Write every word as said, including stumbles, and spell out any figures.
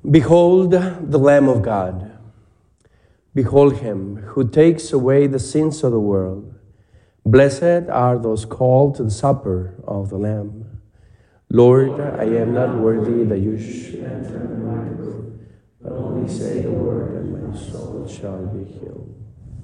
Behold the Lamb of God. Behold him who takes away the sins of the world. Blessed are those called to the supper of the Lamb. Lord, I am not worthy that you should enter my roof, but only say the word and my soul shall be healed.